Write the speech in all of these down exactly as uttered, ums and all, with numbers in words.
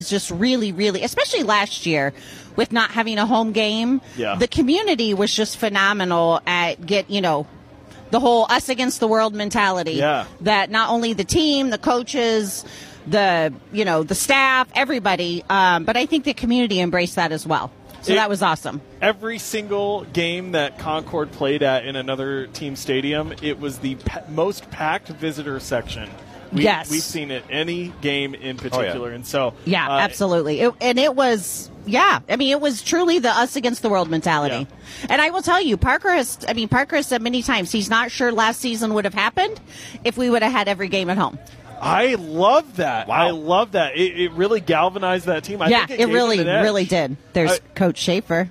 just really, really, especially last year with not having a home game. Yeah. The community was just phenomenal at get, you know, the whole us against the world mentality. Yeah. That not only the team, the coaches, the, you know, the staff, everybody, um, but I think the community embraced that as well. So it, that was awesome. Every single game that Concord played at in another team stadium, it was the pa- most packed visitor section. We, yes. We've seen it any game in particular. Oh, yeah. And so. Yeah, uh, absolutely. It, and it was, yeah, I mean, it was truly the us against the world mentality. Yeah. And I will tell you, Parker has, I mean, Parker has said many times he's not sure last season would have happened if we would have had every game at home. I love that. Wow. I love that. It, it really galvanized that team. I yeah, think it, it gave really, them an edge. really did. There's I, Coach Schaefer.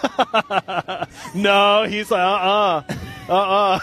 No, he's like, uh-uh. Uh-uh.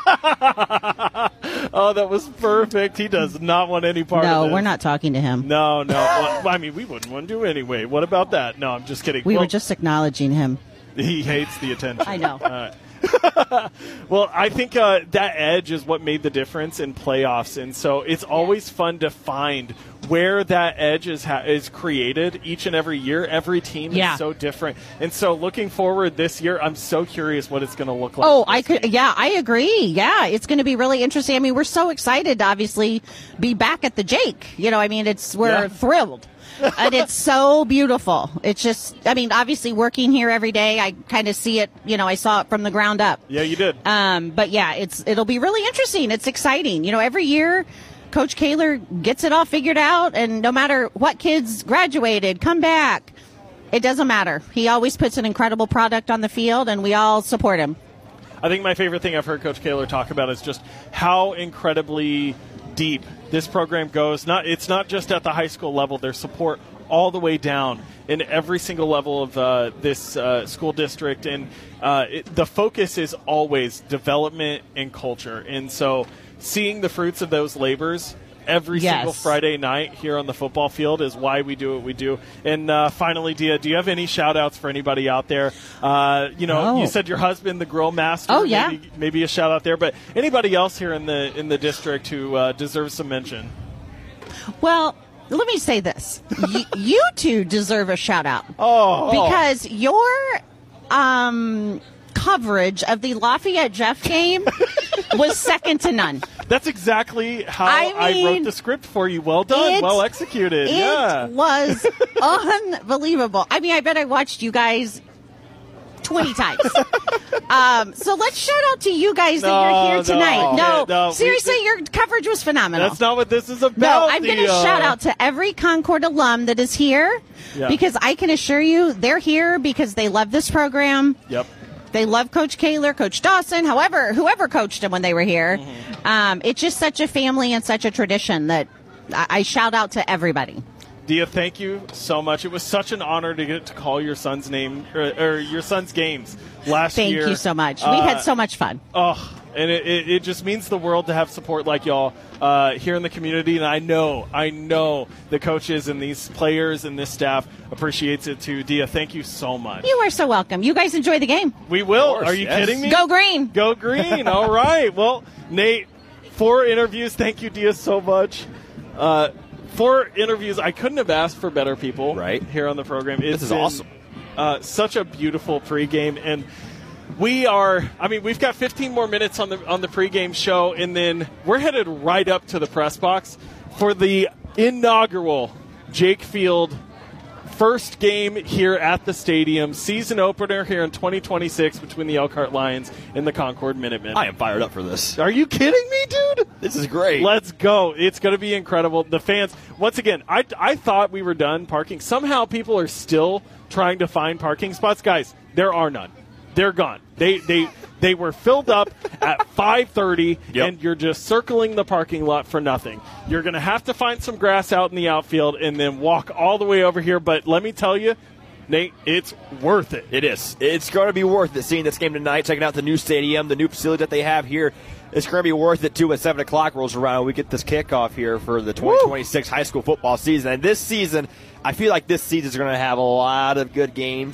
Oh, that was perfect. He does not want any part No, of this. we're not talking to him. No, no. Well, I mean, we wouldn't want to anyway. What about that? No, I'm just kidding. We well, were just acknowledging him. He hates the attention. I know. Uh, well, I think uh, that edge is what made the difference in playoffs, and so it's always fun to find where that edge is ha- is created each and every year. Every team Yeah. is so different, and so looking forward this year, I'm so curious what it's going to look like. Oh, I could. Yeah, I agree. Yeah, it's going to be really interesting. I mean, we're so excited to obviously be back at the Jake. You know, I mean, it's we're Yeah. thrilled. And it's so beautiful. It's just, I mean, obviously working here every day, I kind of see it, you know, I saw it from the ground up. Yeah, you did. Um, but yeah, it's it'll be really interesting. It's exciting. You know, every year Coach Kaler gets it all figured out, and no matter what kids graduated, come back, it doesn't matter. He always puts an incredible product on the field, and we all support him. I think my favorite thing I've heard Coach Kaler talk about is just how incredibly deep this program goes. Not it's not just at the high school level. There's support all the way down in every single level of uh, this uh, school district, and uh, it, the focus is always development and culture. And so seeing the fruits of those labors every Yes. single Friday night here on the football field is why we do what we do. And uh, finally, Dia, do you have any shout-outs for anybody out there? Uh, you know, Oh. you said your husband, the grill master. Oh, yeah. Maybe, maybe a shout-out there. But anybody else here in the in the district who uh, deserves some mention? Well, let me say this. y- you two deserve a shout out. Oh. Because your um, coverage of the Lafayette Jeff game was second to none. That's exactly how I I, mean, wrote the script for you. Well done. it- Well executed. It yeah. was unbelievable. I mean, I bet I watched you guys twenty times. um, so let's shout out to you guys that No, you're here no, tonight. No, no, we- seriously, your coverage was phenomenal. That's not what this is about. No, I'm going to Dia. shout out to every Concord alum that is here Yeah. because I can assure you they're here because they love this program. Yep. They love Coach Kaler, Coach Dawson, however, whoever coached them when they were here. Mm-hmm. Um, it's just such a family and such a tradition that I, I shout out to everybody. Dia, thank you so much. It was such an honor to get to call your son's name or, or your son's games last Thank year. you so much. We Uh, had so much fun. Oh, and it, it, it just means the world to have support like y'all uh, here in the community. And I know, I know the coaches and these players and this staff appreciates it too. Dia, thank you so much. You are so welcome. You guys enjoy the game. We will. course, Are you yes. kidding me? Go green. Go green. All right. Well, Nate, four interviews. Thank you, Dia, so much. Uh, four interviews. I couldn't have asked for better people Right. here on the program. It's This is been, awesome. Uh, such a beautiful pregame, and we are. I mean, we've got fifteen more minutes on the on the pregame show, and then we're headed right up to the press box for the inaugural Jake Field first game here at the stadium, season opener here in twenty twenty-six between the Elkhart Lions and the Concord Minutemen. I am fired up for this. Are you kidding me, dude? This is great. Let's go. It's going to be incredible. The fans, once again, I, I thought we were done parking. Somehow people are still trying to find parking spots. Guys, there are none. They're gone. They they they were filled up at five thirty, Yep. and you're just circling the parking lot for nothing. You're going to have to find some grass out in the outfield and then walk all the way over here. But let me tell you, Nate, it's worth it. It is. It's going to be worth it seeing this game tonight, checking out the new stadium, the new facility that they have here. It's going to be worth it, too, when seven o'clock rolls around. We get this kickoff here for the twenty twenty-six high school football season. And this season, I feel like this season is going to have a lot of good games.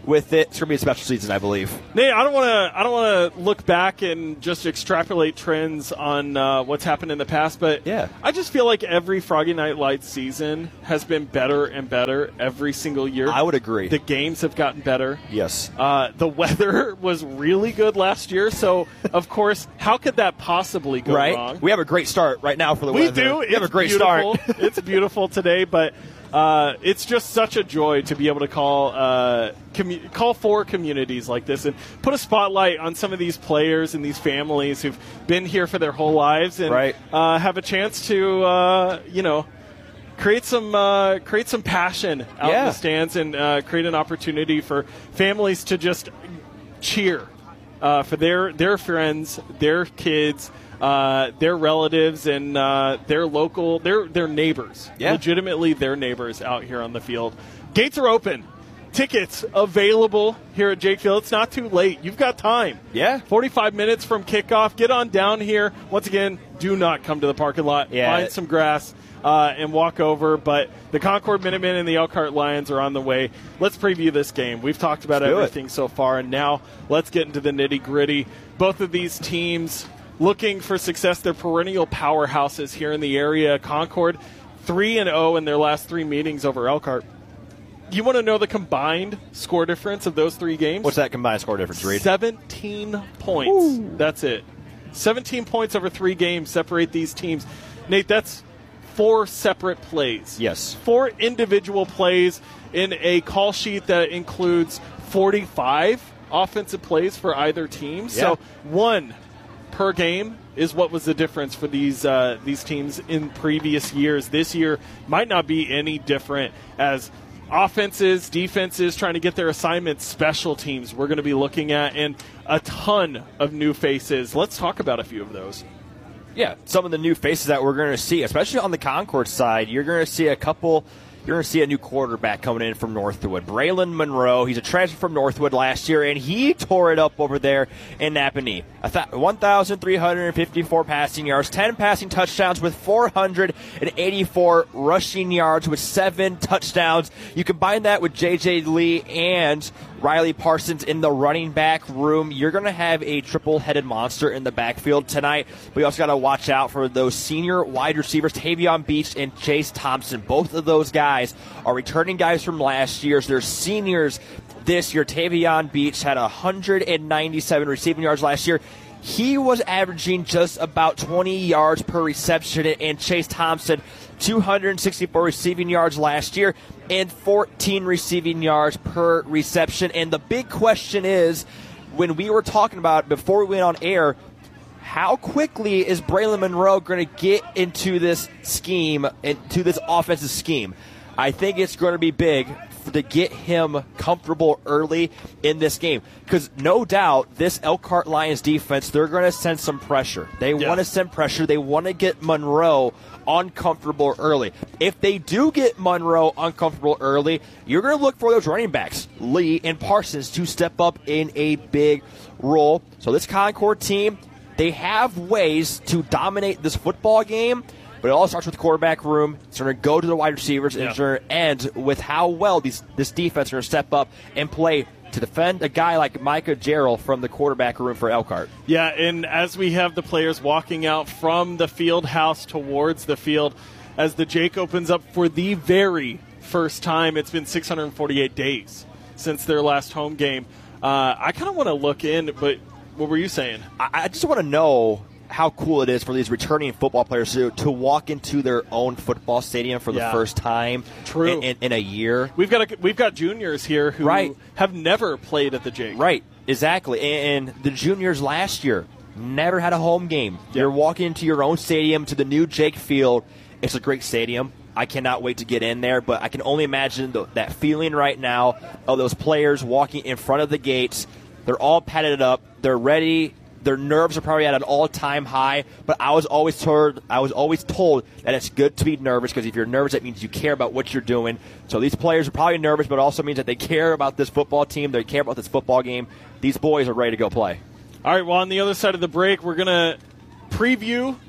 with it. It's going to be a special season, I believe. Nate, I don't want to. I don't want to look back and just extrapolate trends on uh, what's happened in the past, but yeah. I just feel like every Froggy Night Lights season has been better and better every single year. I would agree. The games have gotten better. Yes. Uh, the weather was really good last year, so of course, how could that possibly go right? wrong? We have a great start right now for the we weather. do. We it's have a great beautiful. start. It's beautiful today, but. Uh, it's just such a joy to be able to call uh, commu- call for communities like this and put a spotlight on some of these players and these families who've been here for their whole lives and right. uh, have a chance to, uh, you know, create some uh, create some passion out yeah. in the stands and uh, create an opportunity for families to just cheer uh, for their their friends, their kids. Uh, their relatives and uh, their local, their their neighbors, yeah. legitimately their neighbors out here on the field. Gates are open. Tickets available here at Jake Field. It's not too late. You've got time. Yeah. forty-five minutes from kickoff. Get on down here. Once again, do not come to the parking lot. Yeah. Find some grass uh, and walk over. But the Concord Minutemen and the Elkhart Lions are on the way. Let's preview this game. We've talked about let's everything so far, and now let's get into the nitty-gritty. Both of these teams looking for success. They're perennial powerhouses here in the area. Concord, three and oh in their last three meetings over Elkhart. You want to know the combined score difference of those three games? What's that combined score difference, Reed? seventeen points. Ooh. That's it. seventeen points over three games separate these teams. Nate, that's four separate plays. Yes. Four individual plays in a call sheet that includes forty-five offensive plays for either team. Yeah. So one per game is what was the difference for these uh, these teams in previous years. This year might not be any different as offenses, defenses trying to get their assignments, special teams we're going to be looking at, and a ton of new faces. Let's talk about a few of those. Yeah, some of the new faces that we're going to see, especially on the Concord side, you're going to see a couple – you're going to see a new quarterback coming in from Northwood. Braylon Monroe, he's a transfer from Northwood last year, and he tore it up over there in Napanee. one thousand three hundred fifty-four passing yards, ten passing touchdowns with four hundred eighty-four rushing yards with seven touchdowns. You combine that with J J Lee and Riley Parsons in the running back room. You're going to have a triple-headed monster in the backfield tonight. We also got to watch out for those senior wide receivers, Tavion Beach and Chase Thompson. Both of those guys are returning guys from last year's. They're seniors this year. Tavion Beach had one hundred ninety-seven receiving yards last year. He was averaging just about twenty yards per reception, and Chase Thompson, two hundred sixty-four receiving yards last year and fourteen receiving yards per reception. And the big question is, when we were talking about before we went on air, how quickly is Braylon Monroe going to get into this scheme, into this offensive scheme? I think it's going to be big to get him comfortable early in this game. Because no doubt, this Elkhart Lions defense, they're going to send some pressure. They yeah. want to send pressure. They want to get Monroe uncomfortable early. If they do get Monroe uncomfortable early, you're going to look for those running backs, Lee and Parsons, to step up in a big role. So this Concord team, they have ways to dominate this football game, but it all starts with the quarterback room. It's going to go to the wide receivers, and yeah. it's going to end with how well these, this defense is going to step up and play to defend a guy like Micah Jarrell from the quarterback room for Elkhart. Yeah, and as we have the players walking out from the field house towards the field, as the Jake opens up for the very first time, it's been six hundred forty-eight days since their last home game. Uh, I kind of want to look in, but what were you saying? I, I just want to know how cool it is for these returning football players to, to walk into their own football stadium for the yeah. first time True. In, in, in a year. We've got a, we've got juniors here who right. have never played at the Jake. Right, exactly. And, and the juniors last year never had a home game. Yep. You're walking into your own stadium, to the new Jake Field. It's a great stadium. I cannot wait to get in there, but I can only imagine the, that feeling right now of those players walking in front of the gates. They're all padded up. They're ready. Their nerves are probably at an all-time high, but I was always told I was always told that it's good to be nervous, because if you're nervous, that means you care about what you're doing. So these players are probably nervous, but it also means that they care about this football team. They care about this football game. These boys are ready to go play. All right, well, on the other side of the break, we're going to preview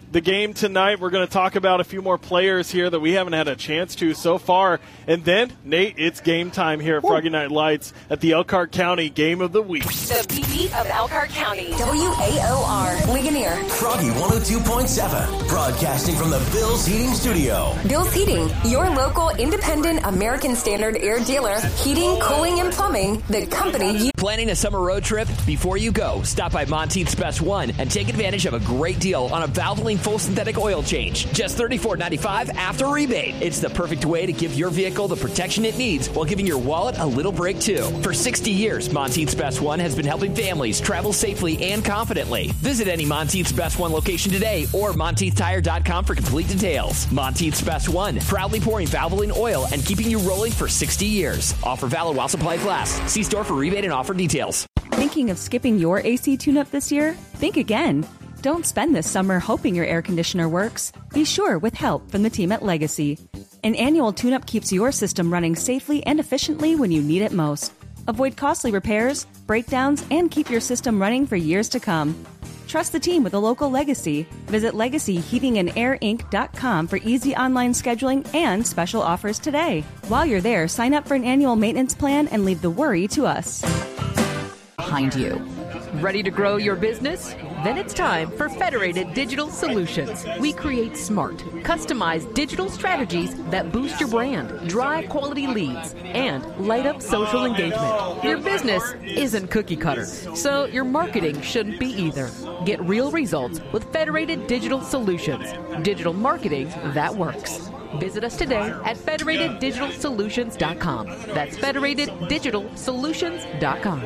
the game tonight. We're going to talk about a few more players here that we haven't had a chance to so far. And then, Nate, it's game time here at Ooh. Froggy Night Lights at the Elkhart County Game of the Week. The beat of Elkhart County. W A O R. Ligonier. Froggy one oh two point seven. Broadcasting from the Bill's Heating Studio. Bill's Heating, your local independent American Standard air dealer. Heating, cooling, and plumbing. The company you... Planning a summer road trip? Before you go, stop by Monteith's Best One and take advantage of a great deal on a Valvoline full synthetic oil change. Just thirty-four ninety-five after rebate. It's the perfect way to give your vehicle the protection it needs while giving your wallet a little break too. For sixty years, Monteith's Best One has been helping families travel safely and confidently. Visit any Monteith's Best One location today or Monteith Tire dot com for complete details. Monteith's Best One, proudly pouring Valvoline oil and keeping you rolling for sixty years. Offer valid while supplies last. See store for rebate and offer details. Thinking of skipping your A C tune-up this year? Think again. Don't spend this summer hoping your air conditioner works. Be sure with help from the team at Legacy. An annual tune-up keeps your system running safely and efficiently when you need it most. Avoid costly repairs, breakdowns, and keep your system running for years to come. Trust the team with a local Legacy. Visit legacy heating and air inc dot com for easy online scheduling and special offers today. While you're there, sign up for an annual maintenance plan and leave the worry to us. Behind you. Ready to grow your business? Then it's time for Federated Digital Solutions. We create smart, customized digital strategies that boost your brand, drive quality leads, and light up social engagement. Your business isn't cookie cutter, so your marketing shouldn't be either. Get real results with Federated Digital Solutions. Digital marketing that works. Visit us today at Federated Digital Solutions dot com. That's Federated Digital Solutions dot com.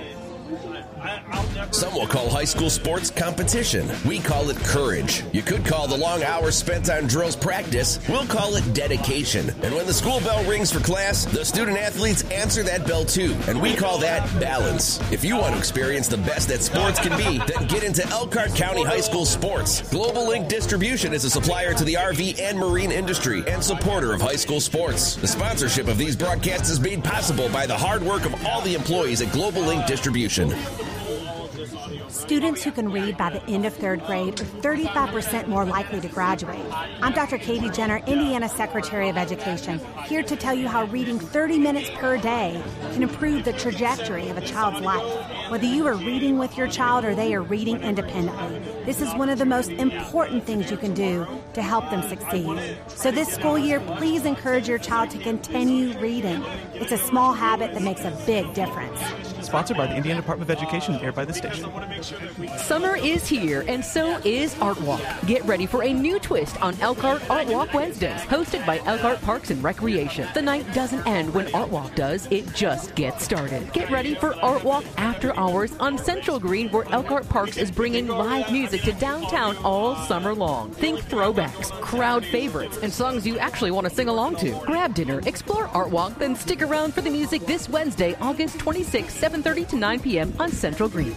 Some will call high school sports competition. We call it courage. You could call the long hours spent on drills practice. We'll call it dedication. And when the school bell rings for class, the student athletes answer that bell too. And we call that balance. If you want to experience the best that sports can be, then get into Elkhart County High School sports. Global Link Distribution is a supplier to the R V and marine industry and supporter of high school sports. The sponsorship of these broadcasts is made possible by the hard work of all the employees at Global Link Distribution. Students who can read by the end of third grade are thirty-five percent more likely to graduate. I'm Doctor Katie Jenner, Indiana Secretary of Education, here to tell you how reading thirty minutes per day can improve the trajectory of a child's life. Whether you are reading with your child or they are reading independently, this is one of the most important things you can do to help them succeed. So this school year, please encourage your child to continue reading. It's a small habit that makes a big difference. Sponsored by the Indiana Department of Education and aired by the station. Summer is here, and so is Art Walk. Get ready for a new twist on Elkhart Art Walk Wednesdays, hosted by Elkhart Parks and Recreation. The night doesn't end when Art Walk does, it just gets started. Get ready for Art Walk After Hours on Central Green, where Elkhart Parks is bringing live music to downtown all summer long. Think throwbacks, crowd favorites, and songs you actually want to sing along to. Grab dinner, explore Art Walk, then stick around for the music this Wednesday, August twenty-sixth, seven thirty to nine p.m. on Central Green.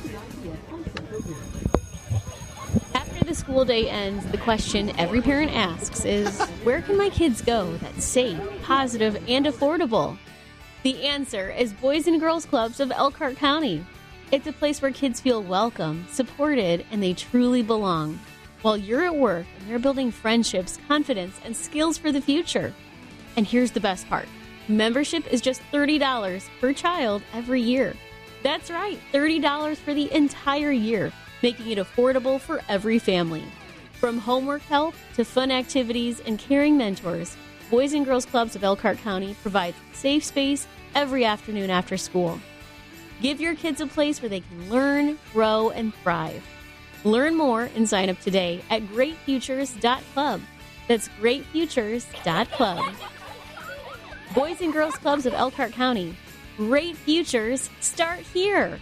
After the school day ends, the question every parent asks is, where can my kids go that's safe, positive, and affordable? The answer is Boys and Girls Clubs of Elkhart County. It's a place where kids feel welcome, supported, and they truly belong. While you're at work and they're building friendships, confidence, and skills for the future. And here's the best part. Membership is just thirty dollars per child every year. That's right, thirty dollars for the entire year, making it affordable for every family. From homework help to fun activities and caring mentors, Boys and Girls Clubs of Elkhart County provides safe space every afternoon after school. Give your kids a place where they can learn, grow, and thrive. Learn more and sign up today at great futures dot club. That's great futures dot club. Boys and Girls Clubs of Elkhart County. Great futures start here.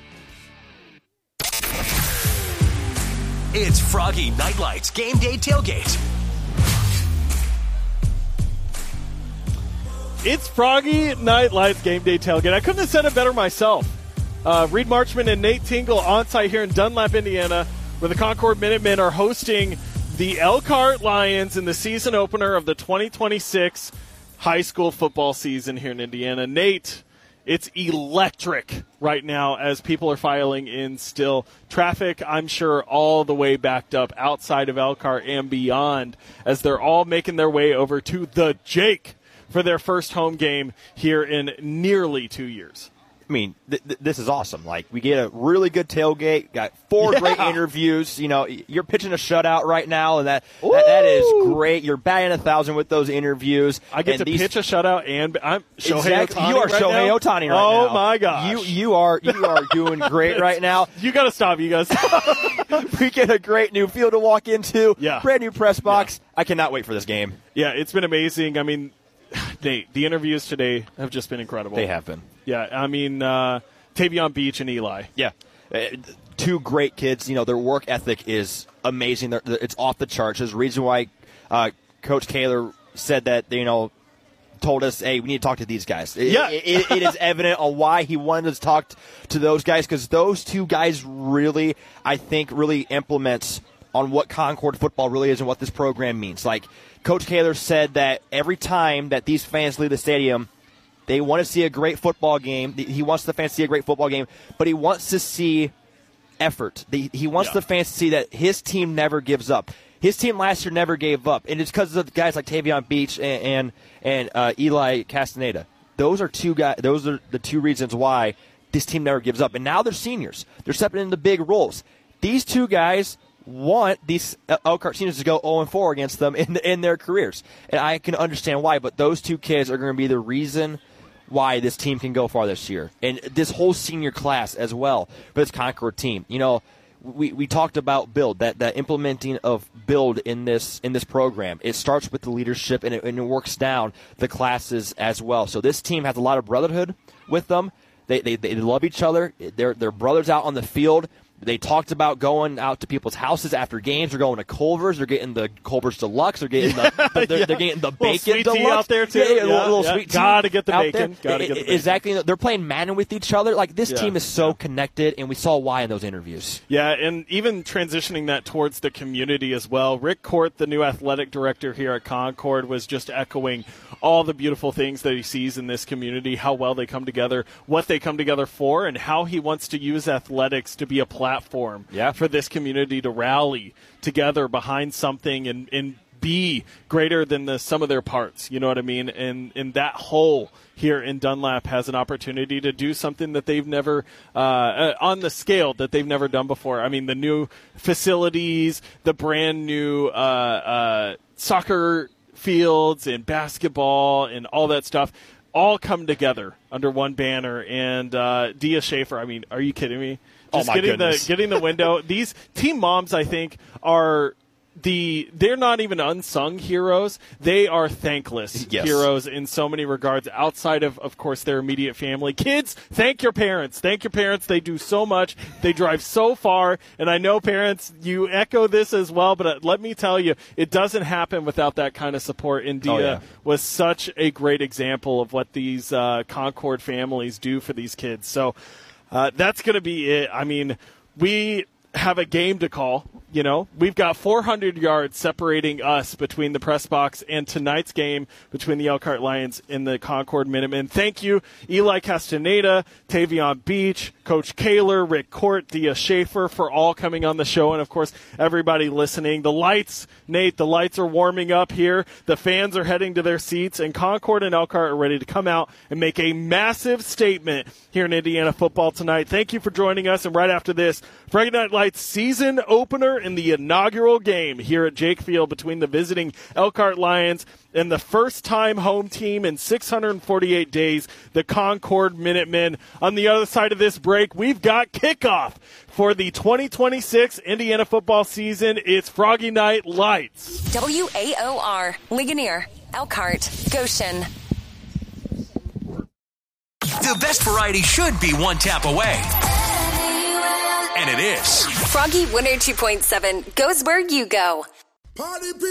It's Froggy Night Lights Game Day Tailgate. It's Froggy Night Lights Game Day Tailgate. I couldn't have said it better myself. Uh, Reed Marchman and Nate Tingle on site here in Dunlap, Indiana, where the Concord Minutemen are hosting the Elkhart Lions in the season opener of the twenty twenty-six high school football season here in Indiana. Nate, It's electric right now as people are filing in still. Traffic, I'm sure, all the way backed up outside of Elkhart and beyond as they're all making their way over to the Jake for their first home game here in nearly two years. I mean, th- th- this is awesome. Like, we get a really good tailgate, got four yeah. great interviews. You know, you're pitching a shutout right now, and that that, that is great. You're batting a thousand with those interviews. I get and to these, pitch a shutout, and I'm Shohei exactly, Ohtani You are right Shohei now? Ohtani right oh now. Oh, my gosh. You you are you are doing great right now. You got to stop. You guys. We get a great new field to walk into. Yeah. Brand new press box. Yeah. I cannot wait for this game. Yeah, it's been amazing. I mean, Nate, the interviews today have just been incredible. They have been. Yeah, I mean, uh, Tavion Beach and Eli. Yeah. Uh, two great kids. You know, their work ethic is amazing. They're, they're, it's off the charts. There's a reason why uh, Coach Kaler said that, you know, told us, hey, we need to talk to these guys. It, yeah. it, it, it is evident on why he wanted us to talk t- to those guys, because those two guys really, I think, really implements on what Concord football really is and what this program means. Like, Coach Kaler said that every time that these fans leave the stadium, they want to see a great football game. He wants the fans to see a great football game, but he wants to see effort. He wants yeah. the fans to see that his team never gives up. His team last year never gave up, and it's because of guys like Tavion Beach and and, and uh, Eli Castaneda. Those are two guys. Those are the two reasons why this team never gives up. And now they're seniors. They're stepping into big roles. These two guys want these Elkhart seniors to go oh and four against them in in their careers, and I can understand why. But those two kids are going to be the reason why this team can go far this year, and this whole senior class as well for this Concord team. You know, we, we talked about build, that, that implementing of build in this in this program. It starts with the leadership, and it, and it works down the classes as well. So this team has a lot of brotherhood with them. They they, they love each other. They're, they're brothers out on the field. They talked about going out to people's houses after games. They're going to Culver's. They're getting the Culver's Deluxe. They're getting the, the they're, yeah. they're getting the Little bacon sweet Deluxe tea out there too. Yeah, yeah, yeah, a little, little yeah. sweet tea. Gotta get the out bacon. There. Gotta get the bacon. Exactly. They're playing Madden with each other. Like, this yeah. team is so yeah. connected, and we saw why in those interviews. Yeah, and even transitioning that towards the community as well. Rick Court, the new athletic director here at Concord, was just echoing all the beautiful things that he sees in this community, how well they come together, what they come together for, and how he wants to use athletics to be a platform yeah. for this community to rally together behind something and, and be greater than the sum of their parts. You know what I mean? And, and that whole here in Dunlap has an opportunity to do something that they've never, uh, uh, on the scale that they've never done before. I mean, the new facilities, the brand new uh, uh, soccer fields and basketball and all that stuff all come together under one banner. And uh, Dia Schaefer, I mean, are you kidding me? Just oh my getting goodness. the getting the window. These team moms, I think, are the they're not even unsung heroes. They are thankless yes. heroes in so many regards, outside of, of course, their immediate family. Kids, thank your parents. Thank your parents. They do so much. They drive so far. And I know, parents, you echo this as well, but let me tell you, it doesn't happen without that kind of support. And Dia oh, yeah. was such a great example of what these uh, Concord families do for these kids. So Uh, that's going to be it. I mean, we have a game to call. You know, we've got four hundred yards separating us between the press box and tonight's game between the Elkhart Lions and the Concord Minutemen. Thank you, Eli Castaneda, Tavion Beach, Coach Kaler, Rick Court, Dia Schaefer, for all coming on the show, and, of course, everybody listening. The lights, Nate, the lights are warming up here. The fans are heading to their seats, and Concord and Elkhart are ready to come out and make a massive statement here in Indiana football tonight. Thank you for joining us, and right after this, Friday Night Lights season opener in the inaugural game here at Jake Field between the visiting Elkhart Lions and the first-time home team in six hundred forty-eight days, the Concord Minutemen. On the other side of this break, we've got kickoff for the twenty twenty-six Indiana football season. It's Froggy Night Lights. W A O R, Ligonier, Elkhart, Goshen. The best variety should be one tap away. And it is. Froggy one oh two point seven goes where you go. Party